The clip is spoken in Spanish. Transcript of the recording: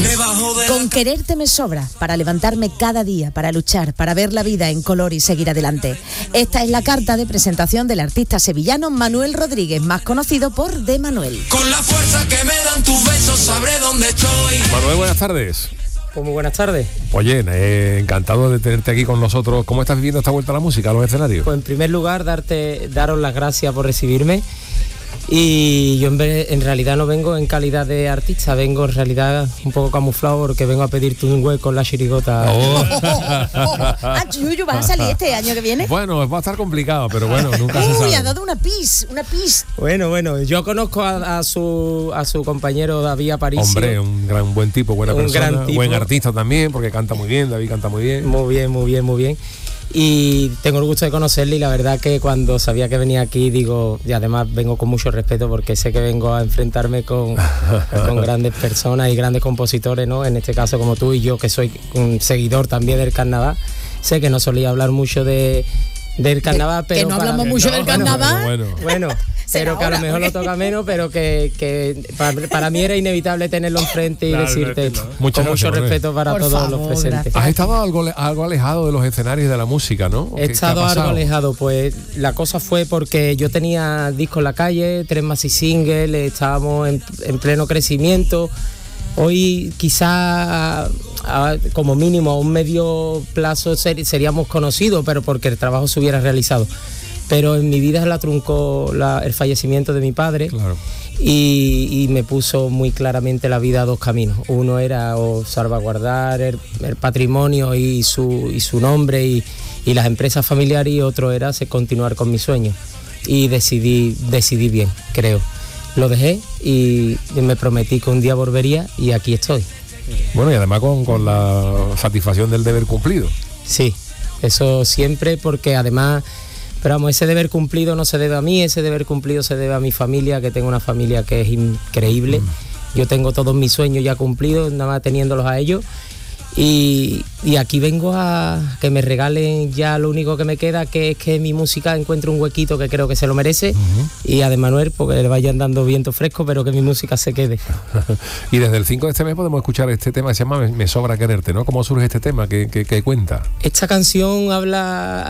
Con quererte me sobra para levantarme cada día, para luchar, para ver la vida en color y seguir adelante. Esta es la carta de presentación del artista sevillano Manuel Rodríguez, más conocido por De Manuel. Con la fuerza que me dan tus besos sabré dónde estoy. Manuel, buenas tardes. Pues muy buenas tardes. Oye, encantado de tenerte aquí con nosotros. ¿Cómo estás viviendo esta vuelta a la música, a los escenarios? Pues en primer lugar, daros las gracias por recibirme. Y yo en realidad no vengo en calidad de artista, vengo en realidad un poco camuflado porque vengo a pedirte un hueco en la chirigota. Yuyu, ¿vas a salir este año que viene? Bueno, va a estar complicado, pero bueno, nunca se sabe. Uy, ha dado una pis. Bueno, yo conozco a su compañero David Aparicio. Hombre, un buen tipo, buena persona, gran tipo. Buen artista también, porque canta muy bien, David canta muy bien. Muy bien. Y tengo el gusto de conocerle y la verdad que cuando sabía que venía aquí digo, y además vengo con mucho respeto porque sé que vengo a enfrentarme con grandes personas y grandes compositores, ¿no? En este caso como tú y yo, que soy un seguidor también del carnaval. Sé que no solía hablar mucho del carnaval, pero... Que no hablamos mucho del carnaval. Bueno, pero que a lo mejor lo toca menos, pero que para mí era inevitable tenerlo enfrente y decirte esto. Mucho respeto para todos los presentes. Has estado algo alejado de los escenarios y de la música, ¿no? He estado algo alejado, pues la cosa fue porque yo tenía discos en la calle, 3 maxi singles, estábamos en pleno crecimiento. Hoy quizá como mínimo a un medio plazo seríamos conocidos, pero porque el trabajo se hubiera realizado. Pero en mi vida la truncó el fallecimiento de mi padre. Claro. Y me puso muy claramente la vida a 2 caminos. Uno era o salvaguardar el patrimonio y su nombre y las empresas familiares, y otro era continuar con mis sueños. Y decidí bien, creo. Lo dejé y me prometí que un día volvería y aquí estoy. Bueno, y además con la satisfacción del deber cumplido. Sí, eso siempre, porque además... Pero vamos, ese deber cumplido no se debe a mí, ese deber cumplido se debe a mi familia, que tengo una familia que es increíble. Yo tengo todos mis sueños ya cumplidos, nada más teniéndolos a ellos. Y aquí vengo a que me regalen ya lo único que me queda, que es que mi música encuentre un huequito que creo que se lo merece. Y a De Manuel, porque le vayan dando viento fresco, pero que mi música se quede. Y desde el 5 de este mes podemos escuchar este tema que se llama Me sobra quererte, ¿no? ¿Cómo surge este tema? ¿Qué cuenta? Esta canción habla